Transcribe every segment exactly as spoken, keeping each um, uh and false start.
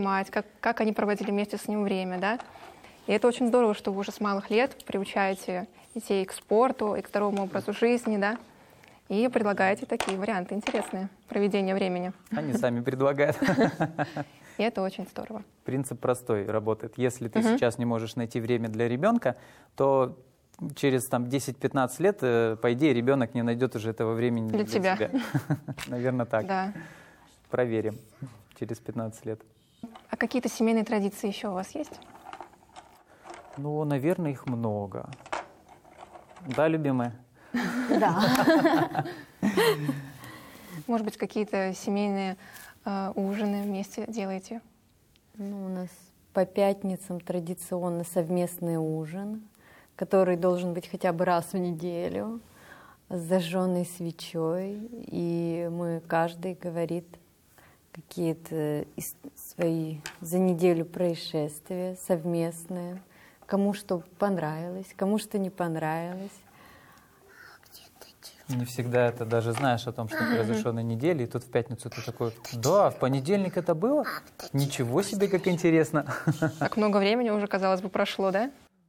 мать, как, как они проводили вместе с ним время, да. И это очень здорово, что вы уже с малых лет приучаете детей к спорту и к здоровому образу жизни, да, и предлагаете такие варианты интересные проведения времени. Они сами предлагают. И это очень здорово. Принцип простой работает. Если ты Угу. сейчас не можешь найти время для ребенка, то через там десять-пятнадцать лет, по идее, ребенок не найдет уже этого времени для, Для тебя. тебя. Наверное, так. Да. Проверим через пятнадцать лет. А какие-то семейные традиции еще у вас есть? Ну, наверное, их много. Да, любимая? Да. Может быть, какие-то семейные э, ужины вместе делаете? Ну, у нас по пятницам традиционно совместный ужин, который должен быть хотя бы раз в неделю, с зажженной свечой. И мы, каждый говорит какие-то из- свои за неделю происшествия совместные, кому что понравилось, кому что не понравилось. Не всегда это даже знаешь о том, что произошло на неделе, и тут в пятницу ты такой: да, в понедельник это было? Ничего себе, как интересно. Так много времени уже, казалось бы, прошло, да?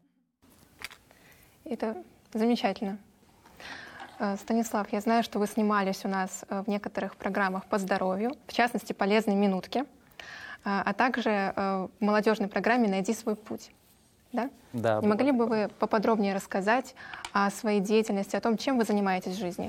Это замечательно. Э, Станислав, я знаю, что вы снимались у нас э, в некоторых программах по здоровью, в частности, «Полезные минутки», э, а также э, в молодежной программе «Найди свой путь». Да? Да, Не могли бы вы поподробнее рассказать о своей деятельности, о том, чем вы занимаетесь в жизни?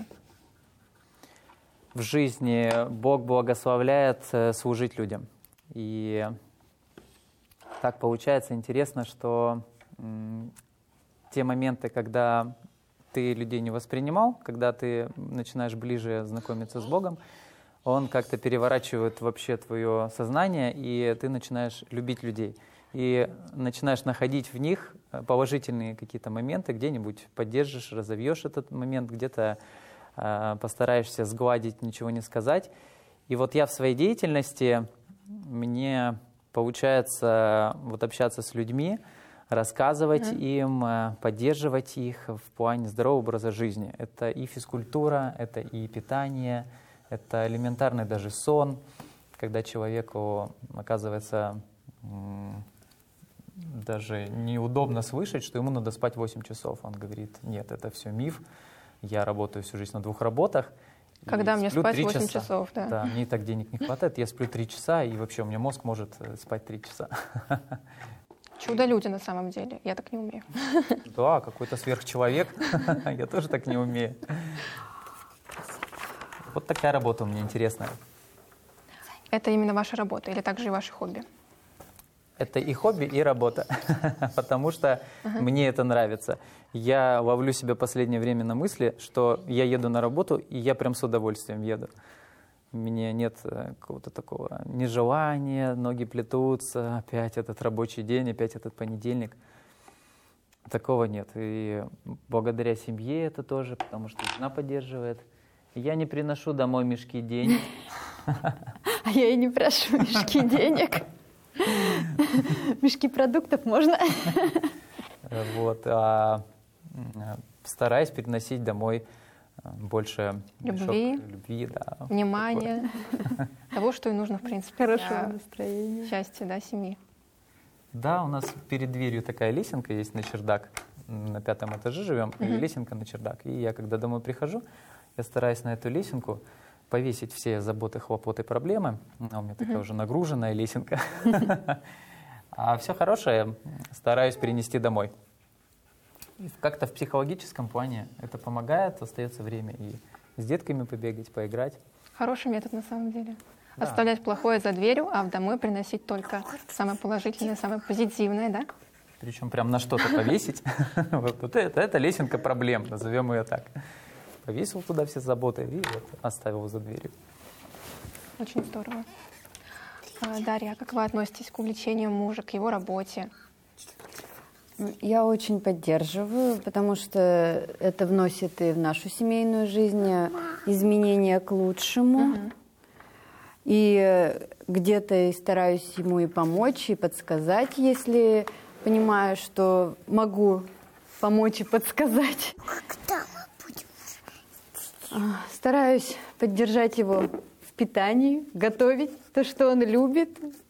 В жизни Бог благословляет э, служить людям. И так получается интересно, что м, те моменты, когда ты людей не воспринимал, когда ты начинаешь ближе знакомиться с Богом, Он как-то переворачивает вообще твое сознание, и ты начинаешь любить людей. И начинаешь находить в них положительные какие-то моменты, где-нибудь поддержишь, разовьешь этот момент, где-то э, постараешься сгладить, ничего не сказать. И вот я в своей деятельности, мне получается вот общаться с людьми, рассказывать mm-hmm. им, э, поддерживать их в плане здорового образа жизни. Это и физкультура, это и питание, это элементарный даже сон, когда человеку оказывается м- даже неудобно слышать, что ему надо спать восемь часов. Он говорит: нет, это все миф, я работаю всю жизнь на двух работах. Когда мне спать восемь часа. часов, да. Да, мне и так денег не хватает, я сплю три часа, и вообще у меня мозг может спать три часа. Чудо-люди на самом деле, я так не умею. Да, какой-то сверхчеловек, я тоже так не умею. Вот такая работа у меня интересная. Это именно ваша работа или также и ваше хобби? Это и хобби, и работа, потому что uh-huh. мне это нравится. Я ловлю себя последнее время на мысли, что я еду на работу, и я прям с удовольствием еду. У меня нет какого-то такого нежелания, ноги плетутся, опять этот рабочий день, опять этот понедельник. Такого нет. И благодаря семье это тоже, потому что жена поддерживает. Я не приношу домой мешки денег. А я и не прошу мешки денег. Мешки продуктов можно. Вот. А стараюсь приносить домой больше любви, мешок, любви, да, внимания, того, что и нужно, в принципе, хорошего для настроения, счастья, да, семьи. Да, у нас перед дверью такая лесенка есть на чердак. На пятом этаже живем, и uh-huh. лесенка на чердак. И я, когда домой прихожу, я стараюсь на эту лесенку повесить все заботы, хлопоты, проблемы. А у меня такая uh-huh. уже нагруженная лесенка. А все хорошее стараюсь перенести домой. И как-то в психологическом плане это помогает, остается время и с детками побегать, поиграть. Хороший метод на самом деле. Да. Оставлять плохое за дверью, а в домой приносить только самое положительное, самое позитивное, да? Причем прям на что-то повесить. Вот это, это лесенка проблем, назовем ее так. Повесил туда все заботы и вот оставил за дверью. Очень здорово. Дарья, а как вы относитесь к увлечению мужа, к его работе? Я очень поддерживаю, потому что это вносит и в нашу семейную жизнь изменения к лучшему. Uh-huh. И где-то и стараюсь ему и помочь, и подсказать, если понимаю, что могу помочь и подсказать. Стараюсь поддержать его в питании, готовить то, что он любит.